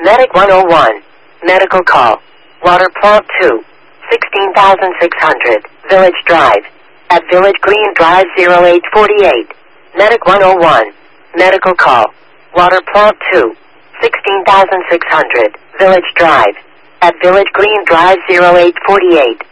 Medic 101. Medical call. Water plant 2. 16,600. Village Drive. At Village Green Drive 0848. Medic 101. Medical call. Water plant 2. 16,600. Village Drive. At Village Green Drive 0848.